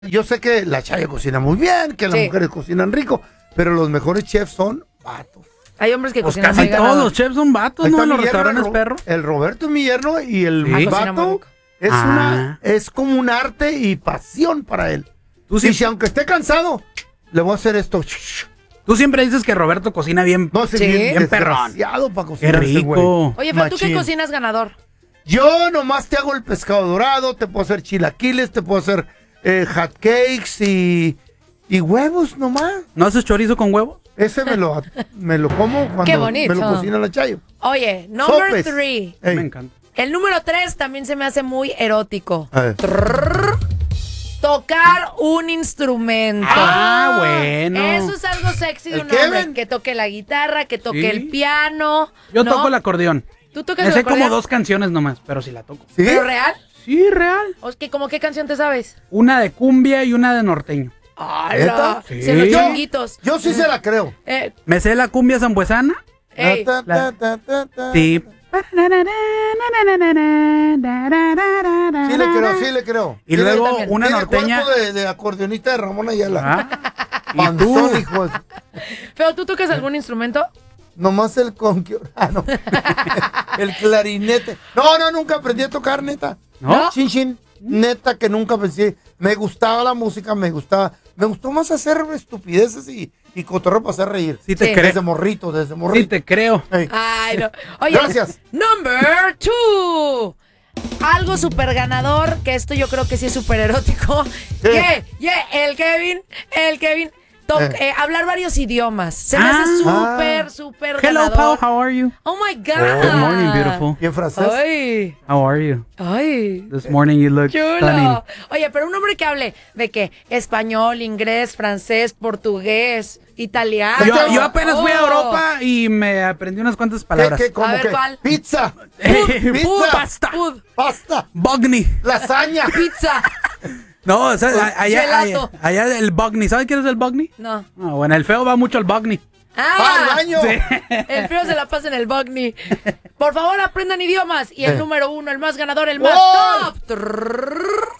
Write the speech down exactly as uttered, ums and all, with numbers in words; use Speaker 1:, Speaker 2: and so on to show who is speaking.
Speaker 1: Yo sé que la Chayo cocina muy bien, que las
Speaker 2: Sí.
Speaker 1: mujeres cocinan rico, pero los mejores chefs son vatos.
Speaker 2: Hay hombres que
Speaker 3: Pues
Speaker 2: cocinan
Speaker 3: casi
Speaker 2: muy ganado.
Speaker 3: todos los chefs son vatos,
Speaker 1: Ahí
Speaker 3: ¿no?
Speaker 1: está
Speaker 3: En los
Speaker 1: mi yerno,
Speaker 3: restaurantes,
Speaker 1: el Ro-
Speaker 3: perro.
Speaker 1: El Roberto es mi yerno y el
Speaker 3: Sí.
Speaker 2: Ah, cocina muy
Speaker 1: vato
Speaker 2: rico.
Speaker 1: es
Speaker 3: Ah.
Speaker 1: una es como un arte y pasión para él.
Speaker 3: Tú
Speaker 1: Y
Speaker 3: sí-
Speaker 1: si aunque esté cansado, le voy a hacer esto.
Speaker 3: Tú siempre dices que Roberto cocina bien.
Speaker 1: No sé,
Speaker 2: Sí.
Speaker 1: bien,
Speaker 3: Bien perrón.
Speaker 1: desgraciado para
Speaker 3: Qué
Speaker 1: cocinar ese güey.
Speaker 3: rico.
Speaker 2: Oye, pero tú qué
Speaker 1: Machín.
Speaker 2: cocinas ganador.
Speaker 1: Yo nomás te hago el pescado dorado, te puedo hacer chilaquiles, te puedo hacer eh, hot cakes y, y huevos nomás.
Speaker 3: ¿No haces chorizo con huevo?
Speaker 1: Ese me lo, me lo como cuando
Speaker 2: Qué bonito.
Speaker 1: me lo cocina la Chayo.
Speaker 2: Oye, number
Speaker 1: Sopes.
Speaker 2: three.
Speaker 1: Ey,
Speaker 3: Me encanta.
Speaker 2: El número tres también se me hace muy erótico.
Speaker 1: a ver.
Speaker 2: Trrr. Tocar un instrumento.
Speaker 3: Ah, bueno.
Speaker 2: Eso es algo sexy de
Speaker 1: ¿El
Speaker 2: un hombre.
Speaker 1: Kevin?
Speaker 2: Que toque la guitarra, que toque
Speaker 3: Sí.
Speaker 2: el piano.
Speaker 3: Yo
Speaker 2: ¿no?
Speaker 3: toco el acordeón.
Speaker 2: ¿Tú tocas
Speaker 3: Me
Speaker 2: el
Speaker 3: sé como
Speaker 2: acordeón?
Speaker 3: dos canciones nomás, pero sí la toco.
Speaker 1: ¿Sí?
Speaker 2: ¿Pero real?
Speaker 3: Sí, real.
Speaker 2: ¿O que, como qué canción te sabes?
Speaker 3: Una de cumbia y una de norteño.
Speaker 2: ¡Hala!
Speaker 1: ¿Neta?
Speaker 3: Sí.
Speaker 2: Se los
Speaker 3: Yo-
Speaker 2: changuitos.
Speaker 1: Yo sí se la creo.
Speaker 2: Eh,
Speaker 3: Me sé la cumbia zambuesana.
Speaker 2: ey.
Speaker 1: Ta, ta, ta, ta, ta.
Speaker 3: Sí.
Speaker 1: Sí le creo, sí le creo.
Speaker 3: Y
Speaker 1: Tiene-
Speaker 3: luego
Speaker 2: también.
Speaker 3: una
Speaker 1: tiene
Speaker 3: norteña.
Speaker 1: cuerpo de, de acordeonista de Ramón Ayala.
Speaker 3: Ah. ¿Y
Speaker 1: Panzón,
Speaker 3: tú?
Speaker 1: hijo de-
Speaker 2: ¿Pero tú tocas algún instrumento?
Speaker 1: Nomás el conquio. Ah, no. El clarinete. No, no, nunca aprendí a tocar, neta.
Speaker 3: ¿No?
Speaker 1: Chin, chin. Neta que nunca pensé. Me gustaba la música, me gustaba. Me gustó más hacer estupideces y, y cotorreo para hacer reír.
Speaker 3: Sí te
Speaker 2: Sí.
Speaker 3: creo.
Speaker 1: Desde morrito, desde
Speaker 3: Sí
Speaker 1: morrito.
Speaker 3: te creo.
Speaker 1: Ey.
Speaker 2: Ay, no. Oye,
Speaker 1: Gracias.
Speaker 2: Number two. Algo súper ganador, que esto yo creo que sí es súper erótico.
Speaker 1: ¿Qué?
Speaker 2: Yeah, yeah, el Kevin, el Kevin. to-
Speaker 1: Eh.
Speaker 2: eh, hablar varios idiomas. Se me
Speaker 3: Ah.
Speaker 2: hace súper, súper
Speaker 3: Hello,
Speaker 2: ganador.
Speaker 3: Pau. How are you?
Speaker 2: Oh my God.
Speaker 3: Good morning, beautiful.
Speaker 1: ¿Y en francés?
Speaker 2: Ay,
Speaker 3: How are you?
Speaker 2: ay.
Speaker 3: This morning you look stunning.
Speaker 2: Chulo. Oye, pero un hombre que hable de que español, inglés, francés, portugués, italiano.
Speaker 3: Yo, yo apenas fui a
Speaker 2: Oh.
Speaker 3: Europa y me aprendí unas cuantas
Speaker 1: ¿Qué,
Speaker 3: palabras.
Speaker 1: qué, cómo
Speaker 2: A ver,
Speaker 1: que?
Speaker 2: ¿cuál?
Speaker 1: Pizza,
Speaker 3: Eh,
Speaker 1: Pizza.
Speaker 3: Pasta.
Speaker 2: Food,
Speaker 1: pasta,
Speaker 3: Bogni.
Speaker 1: lasaña.
Speaker 2: pizza.
Speaker 3: No, o sea, a- allá, allá,
Speaker 2: Gelato.
Speaker 3: allá el Bogni. ¿Sabes quién es el Bogni?
Speaker 2: No.
Speaker 3: Ah, bueno, el feo va mucho al Bogni.
Speaker 1: ¡Ah,
Speaker 2: Ah,
Speaker 1: al baño!
Speaker 2: el feo se la pasa en el Bugny. Por favor, aprendan idiomas. Y el
Speaker 1: Eh.
Speaker 2: número uno, el más ganador, el más
Speaker 1: ¡Gol!
Speaker 2: top. Trrrr.